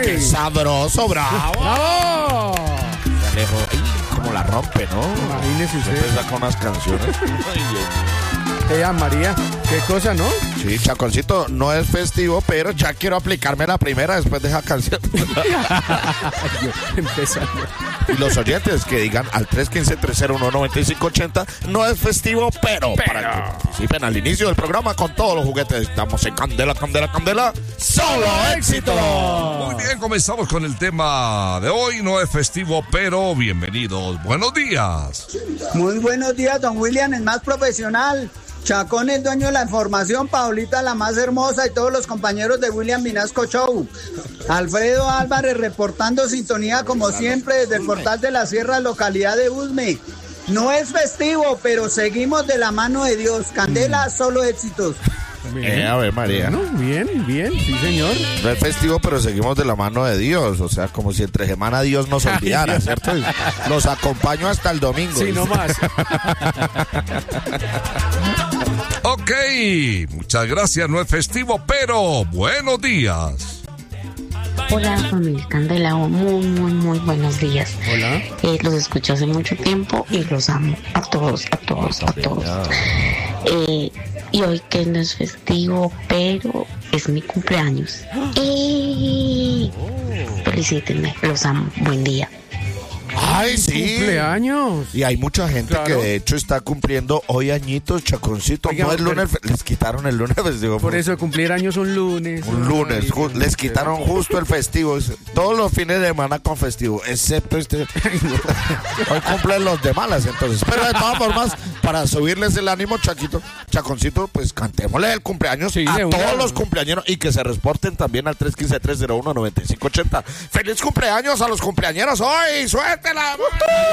¡Qué sabroso, bravo! ¡Bravo! Alejo, como la rompe, ¿no? Imagínese usted. Siempre saca unas canciones. María, qué cosa, ¿no? Sí, Chaconcito, no es festivo, pero ya quiero aplicarme la primera después de esa canción. Empezando. Y los oyentes que digan al 315-301-9580, no es festivo, pero para que participen al inicio del programa con todos los juguetes. Estamos en Candela, Candela, Candela. ¡Solo éxito! Muy bien, comenzamos con el tema de hoy. No es festivo, pero bienvenidos. Buenos días. Muy buenos días, don William, el más profesional. Chacón, el dueño de la información. Paulita, la más hermosa, y todos los compañeros de William Vinasco Show. Alfredo Álvarez reportando sintonía como siempre desde el portal de la Sierra, localidad de Usme. No es festivo, pero seguimos de la mano de Dios. Candela, solo éxitos. A ver, María. Bueno, bien, sí, señor. No es festivo, pero seguimos de la mano de Dios. O sea, como si entre semana Dios nos olvidara, ¿cierto? Y los acompaño hasta el domingo. Sí, no más. Ok, muchas gracias. No es festivo, pero buenos días. Hola, familia Candela, muy buenos días. Hola. Los escucho hace mucho tiempo y los amo a todos. Y hoy que no es festivo, pero es mi cumpleaños. Felicítenme, los amo, buen día. ¡Ay, sí! ¡Cumpleaños! Y hay mucha gente Claro. que de hecho está cumpliendo hoy añitos, Chaconcito. Oiga, No es pero- lunes, les quitaron el lunes festivo. Por eso cumplir años un lunes. Un lunes, Ay, les quitaron justo el festivo. Todos los fines de semana con festivo, excepto este. Hoy cumplen los de malas, entonces. Pero de todas formas, para subirles el ánimo, Chaconcito, pues cantémosle el cumpleaños Sí, a de una. todos los cumpleañeros y que se reporten también al 315-301-9580. ¡Feliz cumpleaños a los cumpleañeros hoy! ¡Suéltela!